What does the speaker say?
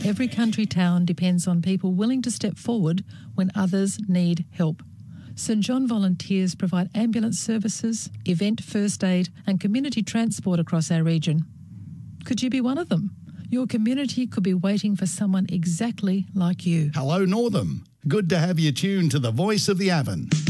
Every country town depends on people willing to step forward when others need help. St John volunteers provide ambulance services, event first aid and community transport across our region. Could you be one of them? Your community could be waiting for someone exactly like you. Hello, Northam. Good to have you tuned to the Voice of the Avon.